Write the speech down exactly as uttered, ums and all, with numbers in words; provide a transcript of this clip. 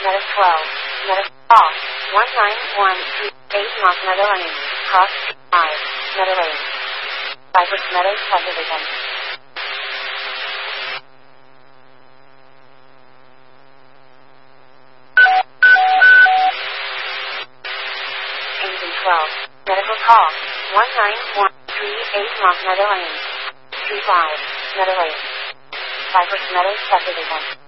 Meadows twelve, Meadows off, one nine one three eight North Meadow Lane, cross five, Meadow Lane. Cypress Meadows subdivision. Engine twelve, medical call, one nine one three eight North Meadow Lane, three five, Meadow Lane. Cypress Meadows subdivision.